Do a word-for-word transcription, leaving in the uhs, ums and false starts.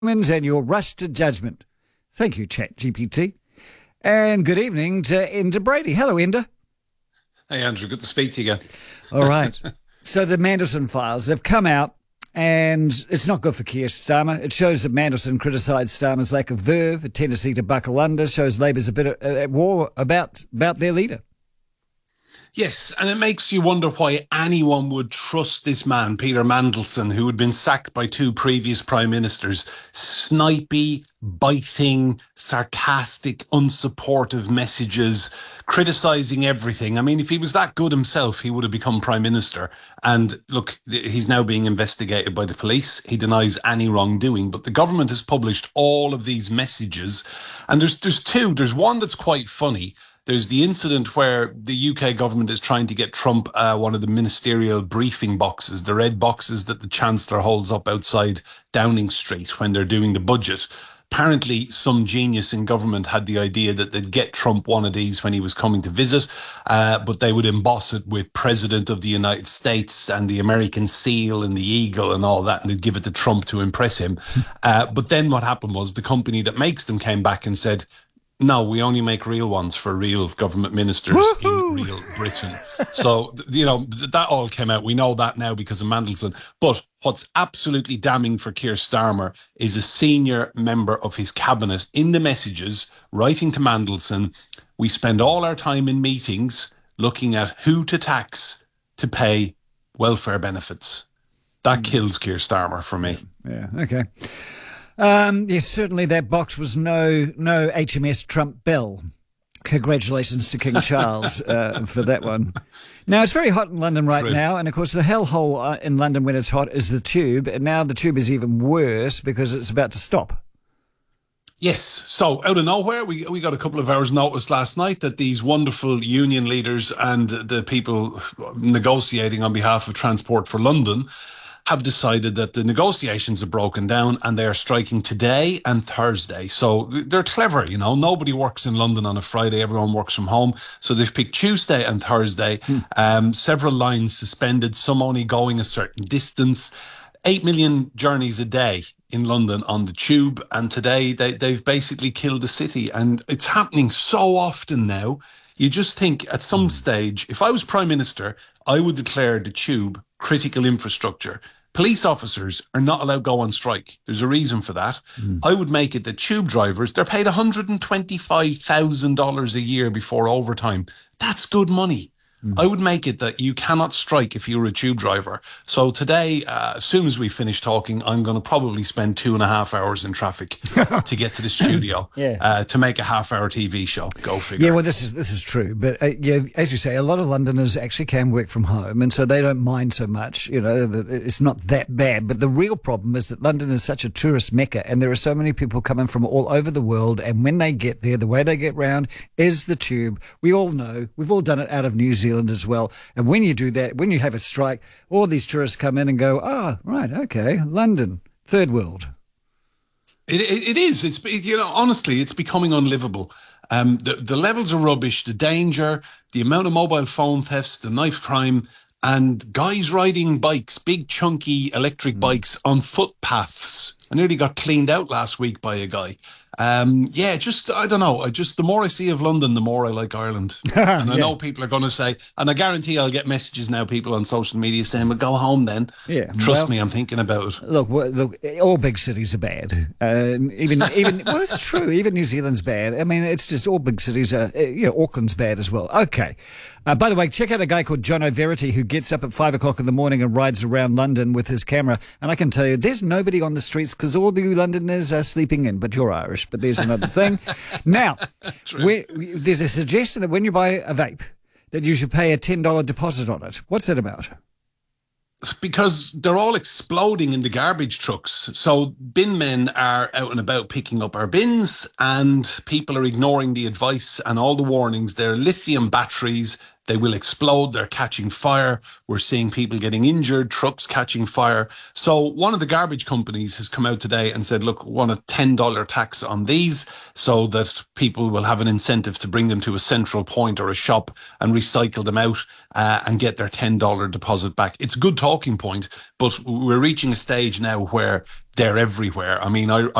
and your rush to judgment. Thank you, ChatGPT. And good evening to Enda Brady. Hello, Enda. Hey, Andrew. Good to speak to you again. All right. So the Mandelson files have come out, and it's not good for Keir Starmer. It shows that Mandelson criticised Starmer's lack of verve, a tendency to buckle under, shows Labour's a bit at war about, about their leader. Yes, and it makes you wonder why anyone would trust this man, Peter Mandelson, who had been sacked by two previous prime ministers. Snipey, biting, sarcastic, unsupportive messages, criticising everything. I mean, if he was that good himself, he would have become prime minister. And look, he's now being investigated by the police. He denies any wrongdoing, but the government has published all of these messages. And there's there's two. There's one that's quite funny. There's the incident where the U K government is trying to get Trump uh, one of the ministerial briefing boxes, the red boxes that the Chancellor holds up outside Downing Street when they're doing the budget. Apparently, some genius in government had the idea that they'd get Trump one of these when he was coming to visit, uh, but they would emboss it with President of the United States and the American seal and the eagle and all that, and they'd give it to Trump to impress him. Uh, but then what happened was the company that makes them came back and said, no, we only make real ones for real government ministers Woo-hoo! in real Britain. So, you know, that all came out. We know that now because of Mandelson. But what's absolutely damning for Keir Starmer is a senior member of his cabinet in the messages writing to Mandelson, we spend all our time in meetings looking at who to tax to pay welfare benefits. That kills Keir Starmer for me. Yeah, okay. Um, yes, certainly that box was no no H M S Trump Bell. Congratulations to King Charles uh, for that one. Now, it's very hot in London right True. now, and of course the hellhole uh, in London when it's hot is the tube, and now the tube is even worse because it's about to stop. Yes, so out of nowhere, we we got a couple of hours notice last night that these wonderful union leaders and the people negotiating on behalf of Transport for London have decided that the negotiations have broken down and they are striking today and Thursday. So they're clever, you know. Nobody works in London on a Friday. Everyone works from home. So they've picked Tuesday and Thursday. Hmm. Um, several lines suspended, some only going a certain distance. Eight million journeys a day in London on the tube. And today they, they've basically killed the city. And it's happening so often now. You just think at some stage, if I was Prime Minister, I would declare the tube critical infrastructure. Police officers are not allowed to go on strike. There's a reason for that. Mm. I would make it that tube drivers, they're paid one hundred twenty-five thousand dollars a year before overtime. That's good money. Mm. I would make it that you cannot strike if you're a tube driver. So today, uh, as soon as we finish talking, I'm going to probably spend two and a half hours in traffic to get to the studio yeah. uh, to make a half-hour T V show. Go figure. Yeah, well, this is this is true. But uh, yeah, as you say, a lot of Londoners actually can work from home, and so they don't mind so much. You know, it's not that bad. But the real problem is that London is such a tourist mecca, and there are so many people coming from all over the world. And when they get there, the way they get round is the tube. We all know. We've all done it out of New Zealand as well. And when you do that, when you have a strike, all these tourists come in and go, ah, oh, right, okay, London, third world. It, it, it is. It's, you know, honestly, it's becoming unlivable. Um, the, the levels of rubbish, the danger, the amount of mobile phone thefts, the knife crime, and guys riding bikes, big chunky electric mm. bikes on footpaths. I nearly got cleaned out last week by a guy. Um, yeah, just, I don't know. I just, the more I see of London, the more I like Ireland. And I yeah. know people are going to say, and I guarantee I'll get messages now, people on social media saying, well, go home then. Yeah. Trust well, me, I'm thinking about it. Look, well, look, all big cities are bad. Um, even, even, well, it's true. Even New Zealand's bad. I mean, it's just all big cities are, you know, Auckland's bad as well. Okay. Uh, by the way, check out a guy called John O'Verity who gets up at five o'clock in the morning and rides around London with his camera. And I can tell you, there's nobody on the streets because all the Londoners are sleeping in, but you're Irish. But there's another thing. Now, where, there's a suggestion that when you buy a vape, that you should pay a ten dollars deposit on it. What's that about? Because they're all exploding in the garbage trucks. So bin men are out and about picking up our bins and people are ignoring the advice and all the warnings. They're lithium batteries. They will explode. They're catching fire. We're seeing people getting injured, trucks catching fire. So one of the garbage companies has come out today and said, look, we want a ten dollars tax on these so that people will have an incentive to bring them to a central point or a shop and recycle them out uh, and get their ten dollars deposit back. It's a good talking point, but we're reaching a stage now where they're everywhere. I mean, I,